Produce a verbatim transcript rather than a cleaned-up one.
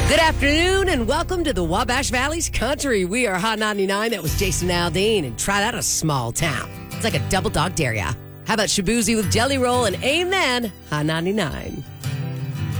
Good afternoon and welcome to the Wabash Valley's Country. We are Hot ninety-nine. That was Jason Aldean. And try that a small town. It's like a double dog dare ya. How about Shabuzi with Jelly Roll and Amen? Hot ninety-nine.